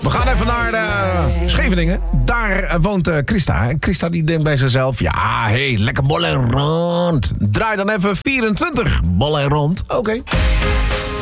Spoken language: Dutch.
We gaan even naar Scheveningen. Daar woont Christa. En Christa die denkt bij zichzelf... Ja, lekker bol en rond. Draai dan even 24 bol en rond. Oké.